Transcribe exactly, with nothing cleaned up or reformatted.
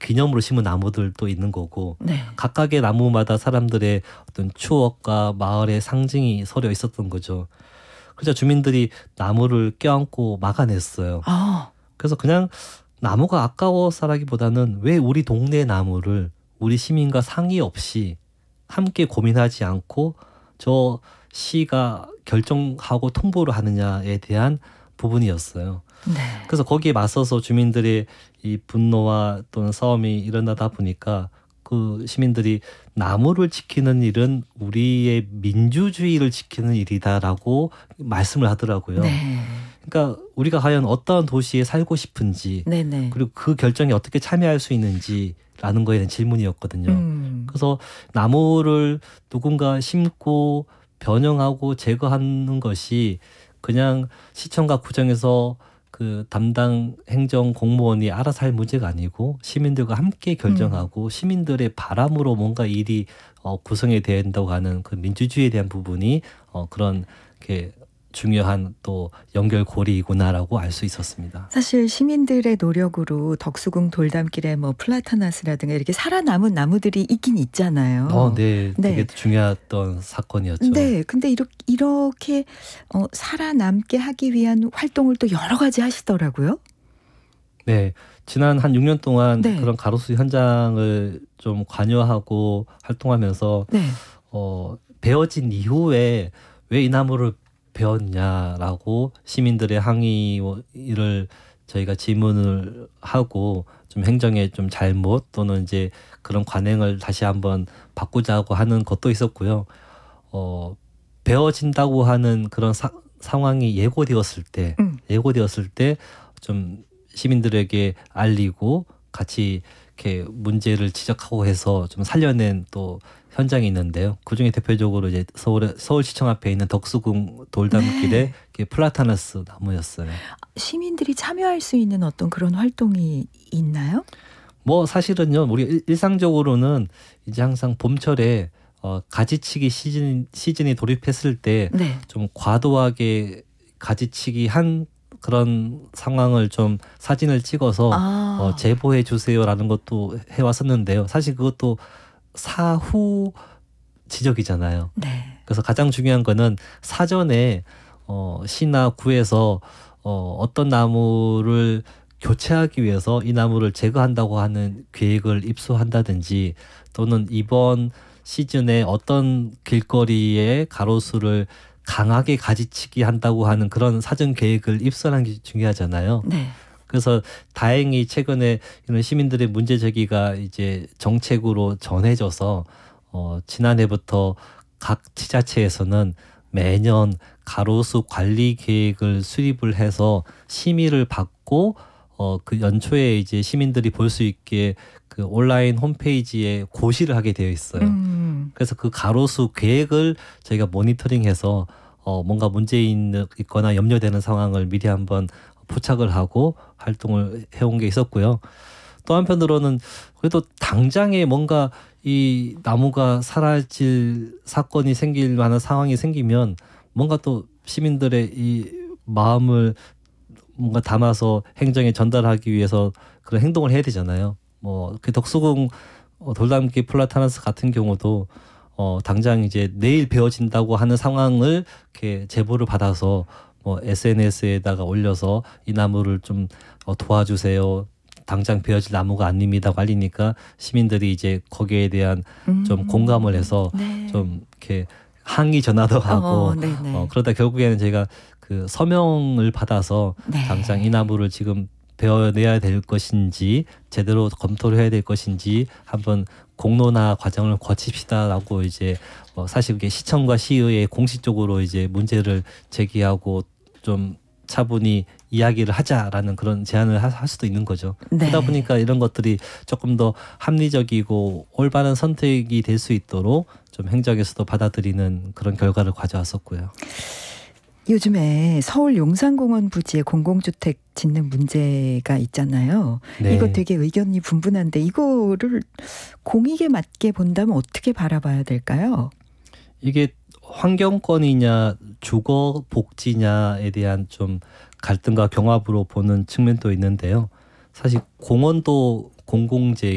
기념으로 심은 나무들도 있는 거고 네. 각각의 나무마다 사람들의 어떤 추억과 마을의 상징이 서려 있었던 거죠. 그래서 주민들이 나무를 껴안고 막아냈어요. 아. 그래서 그냥 나무가 아까워서라기보다는 왜 우리 동네 나무를 우리 시민과 상의 없이 함께 고민하지 않고 저 시가 결정하고 통보를 하느냐에 대한 부분이었어요. 네. 그래서 거기에 맞서서 주민들의 이 분노와 또는 싸움이 일어나다 보니까 그 시민들이 나무를 지키는 일은 우리의 민주주의를 지키는 일이다라고 말씀을 하더라고요. 네. 그러니까 우리가 과연 어떠한 도시에 살고 싶은지 네네. 그리고 그 결정에 어떻게 참여할 수 있는지라는 거에 대한 질문이었거든요. 음. 그래서 나무를 누군가 심고 변형하고 제거하는 것이 그냥 시청과 구청에서 그 담당 행정 공무원이 알아서 할 문제가 아니고 시민들과 함께 결정하고 음. 시민들의 바람으로 뭔가 일이 어, 구성이 된다고 하는 그 민주주의에 대한 부분이 어, 그런 게 중요한 또 연결고리이구나라고 알 수 있었습니다. 사실 시민들의 노력으로 덕수궁 돌담길에 뭐 플라타나스라든가 이렇게 살아남은 나무들이 있긴 있잖아요. 어, 네, 네. 되게 중요했던 사건이었죠. 네, 근데 이렇게, 이렇게 어, 살아남게 하기 위한 활동을 또 여러 가지 하시더라고요. 네, 지난 한 육 년 동안 네. 그런 가로수 현장을 좀 관여하고 활동하면서 네. 어, 베어진 이후에 왜 이 나무를 배웠냐라고 시민들의 항의를 저희가 질문을 하고 좀 행정의 좀 잘못 또는 이제 그런 관행을 다시 한번 바꾸자고 하는 것도 있었고요. 어, 배워진다고 하는 그런 사, 상황이 예고되었을 때, 음. 예고되었을 때 좀 시민들에게 알리고 같이 이렇게 문제를 지적하고 해서 좀 살려낸 또 현장이 있는데요. 그중에 대표적으로 이제 서울 서울시청 앞에 있는 덕수궁 돌담길에 네. 플라타너스 나무였어요. 시민들이 참여할 수 있는 어떤 그런 활동이 있나요? 뭐 사실은요, 우리 일상적으로는 이제 항상 봄철에 어, 가지치기 시즌 시즌이 돌입했을 때 좀 네. 과도하게 가지치기 한 그런 상황을 좀 사진을 찍어서 아. 어, 제보해 주세요라는 것도 해왔었는데요. 사실 그것도 사후 지적이잖아요. 네. 그래서 가장 중요한 거는 사전에 어, 시나 구에서 어, 어떤 나무를 교체하기 위해서 이 나무를 제거한다고 하는 계획을 입수한다든지 또는 이번 시즌에 어떤 길거리에 가로수를 강하게 가지치기 한다고 하는 그런 사전 계획을 입수하는 게 중요하잖아요. 네. 그래서 다행히 최근에 이런 시민들의 문제 제기가 이제 정책으로 전해져서 어, 지난해부터 각 지자체에서는 매년 가로수 관리 계획을 수립을 해서 심의를 받고 어, 그 연초에 이제 시민들이 볼 수 있게 그 온라인 홈페이지에 고시를 하게 되어 있어요. 음. 그래서 그 가로수 계획을 저희가 모니터링해서 어, 뭔가 문제 있거나 염려되는 상황을 미리 한번 포착을 하고 활동을 해온 게 있었고요. 또 한편으로는 그래도 당장에 뭔가 이 나무가 사라질 사건이 생길 만한 상황이 생기면 뭔가 또 시민들의 이 마음을 뭔가 담아서 행정에 전달하기 위해서 그런 행동을 해야 되잖아요. 뭐 그 덕수궁 돌담길 플라타너스 같은 경우도 어 당장 이제 내일 베어진다고 하는 상황을 이렇게 제보를 받아서 뭐 에스엔에스에다가 올려서 이 나무를 좀 어, 도와주세요. 당장 베어질 나무가 아닙니다고 알리니까 시민들이 이제 거기에 대한 좀 음. 공감을 해서 네. 좀 이렇게 항의 전화도 하고 어, 네네. 어, 그러다 결국에는 제가 그 서명을 받아서 네. 당장 이 나무를 지금 베어내야 될 것인지 제대로 검토를 해야 될 것인지 한번 공론화 과정을 거칩시다라고 이제 뭐 사실 그게 시청과 시의회 공식적으로 이제 문제를 제기하고 좀 차분히 이야기를 하자라는 그런 제안을 할 수도 있는 거죠. 네. 그러다 보니까 이런 것들이 조금 더 합리적이고 올바른 선택이 될 수 있도록 좀 행정에서도 받아들이는 그런 결과를 가져왔었고요. 요즘에 서울 용산공원 부지에 공공주택 짓는 문제가 있잖아요. 네. 이거 되게 의견이 분분한데 이거를 공익에 맞게 본다면 어떻게 바라봐야 될까요? 이게 환경권이냐 주거 복지냐에 대한 좀 갈등과 경합으로 보는 측면도 있는데요. 사실 공원도 공공재